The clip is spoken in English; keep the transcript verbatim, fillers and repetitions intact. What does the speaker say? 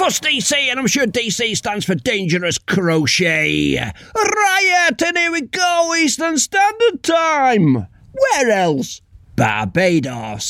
plus D C, and I'm sure D C stands for Dangerous Crochet. Riot, and here we go, Eastern Standard Time. Where else? Barbados.